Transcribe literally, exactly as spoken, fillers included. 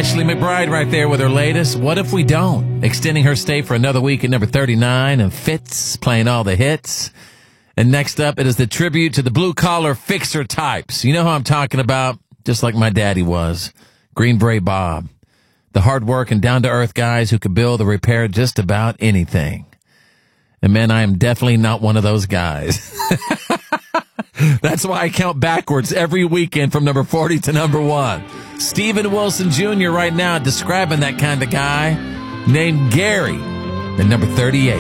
Ashley McBryde right there with her latest, What If We Don't? Extending her stay for another week at number thirty-nine, and Fitz playing all the hits. And next up, it is the tribute to the blue-collar fixer types. You know who I'm talking about? Just like my daddy was. Green Beret Bob. The hard work and down-to-earth guys who could build or repair just about anything. And man, I am definitely not one of those guys. That's why I count backwards every weekend from number forty to number one. Steven Wilson Junior right now describing that kind of guy named Gary at number thirty-eight.